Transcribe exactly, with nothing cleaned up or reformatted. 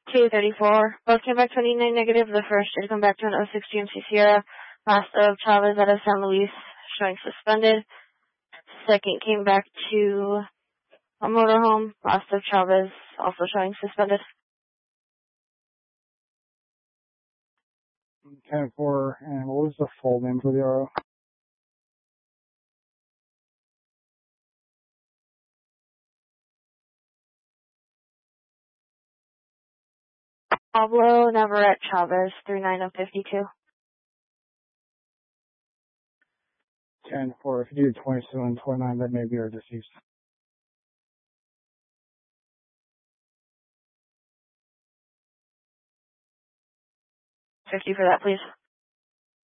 two thirty-four. Both came back twenty-nine negative. The first did come back to an oh six G M C Sierra. Last of Chavez out of San Luis, showing suspended. Second came back to a motorhome. Last of Chavez, also showing suspended. ten four, and what was the full name for the R O? Pablo Navarrete Chavez, three nine of fifty-two. ten four, if you do twenty-seven twenty-nine, that may be our deceased. fifty for that, please.